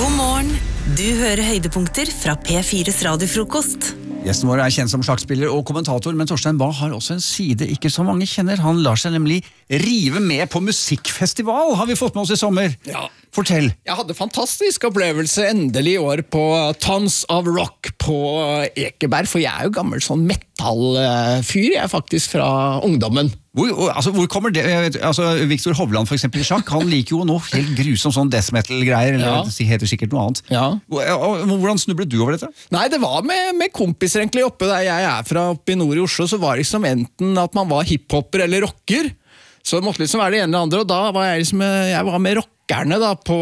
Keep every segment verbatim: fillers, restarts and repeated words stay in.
God morgen. Du hører høydepunkter fra P fires radiofrokost. Gjesten vår er kjent som sjakkspiller og kommentator, men Torstein Bae har også en side ikke så mange kjenner. Han lar seg nemlig rive med på musikkfestival, har vi fått med oss i sommer. Ja. Fortell. Jeg hadde fantastisk opplevelse endelig i år på Tons of Rock på Ekeberg, for jeg er jo gammel sånn metallfyr, jeg er faktisk fra ungdommen. Hvor, altså, hvor kommer det? Altså, Victor Hovland for eksempel i sjakk, han liker jo noe helt grusom sånn death metal-greier, eller Ja. det heter sikkert noe annet. Ja. Hvordan snublet du over dette? Nei, det var med, med kompiser egentlig oppe der jeg er fra oppe i nord i Oslo, så var det liksom enten at man var hiphopper eller rocker, så det måtte liksom være det ene eller andre, og da var jeg liksom, jeg var med rockerne da på,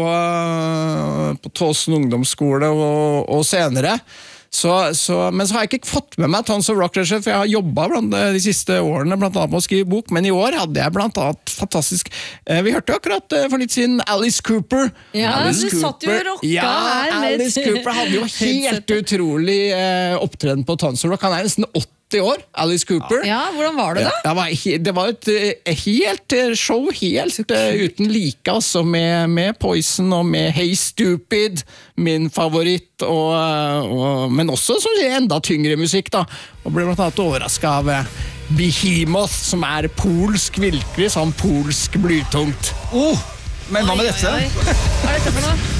på Tåsen ungdomsskole og, og senere. Så, så, men så har jeg ikke fått med meg Tons of Rock, for jeg har jobbet blant de siste årene blant annet med å skrive bok, men i år hadde jeg blant annet fantastisk, vi hørte akkurat for litt siden Alice Cooper. Ja, Alice du satt jo og rocka ja, her med Alice Cooper hadde jo helt utrolig eh, opptreden på Tons of Rock, han er nesten åtti år, Alice Cooper. Ja, hvordan var det da? Det var, det var et helt show, helt uten like, altså, med, med Poison og med Hey Stupid, min favoritt, og, og, men også som enda tyngre musikk da, og ble blant annet overrasket av Behemoth, som er polsk, virkelig sånn polsk blytungt. Oh, men hva med dette? Oi, oi. Hva er dette for noe?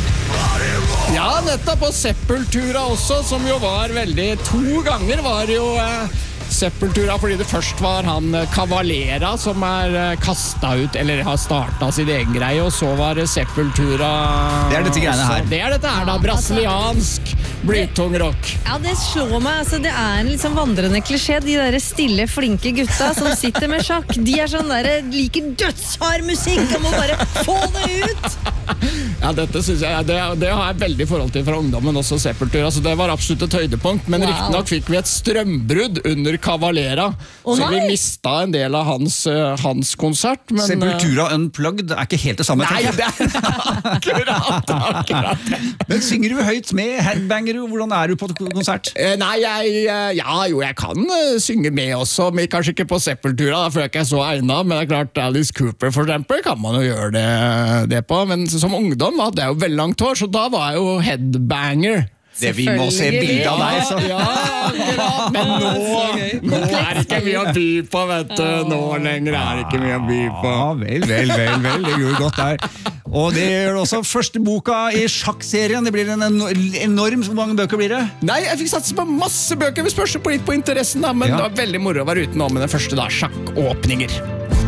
Ja, dette på Sepultura også, som jo var veldig, to ganger var jo eh, Sepultura, fordi det først var han Cavalera som er eh, kastet ut, eller har startet sin egen greie, og så var det Sepultura. Det er dette greiene her. Det er dette her da, brasiliansk blytung rock. Ja, det slår meg, altså det er en liksom vandrende klisjé, de der stille, flinke gutta som sitter med sjakk, de er sånn der, liker dødshard musikk, og må bare få det ut! Ja, dette synes jeg, det, det har jeg veldig forhold til fra ungdommen også, Sepultura, så det var absolutt et høydepunkt, men Wow. riktig nok fikk vi et strømbrudd under Cavalera, Å, så vi nei! mistet en del av hans, uh, hans konsert. Men, Sepultura Unplugged er ikke helt det samme. Nei, tenker jeg. det er akkurat, akkurat. Men synger du høyt med headbanger? Hvordan er du på konsert? Eh, Nei, jeg, eh, ja, jo, jeg kan eh, synge med også, men kanskje ikke på Sepultura, da, for jeg er ikke så egnet, men det er klart, Alice Cooper for eksempel, kan man jo gjøre det, det på, men som ungdom hadde jeg jo veldig langt hår, så da var jeg jo headbanger. Det vi må se bilder av deg, så. Ja, akkurat, men nå, nå er det ikke mye å by på, vet du, nå lenger er det ikke mye å by på. Ja, vel, vel, vel, vel, det gjør godt der. Og det gjør også første boka i sjakkserien. Det blir en enorm, hvor mange bøker blir det? Nei, jeg fikk satse på masse bøker, vi spørs på litt på interessen da, men Ja. det var veldig moro å være ute nå med den første da, sjakkåpninger.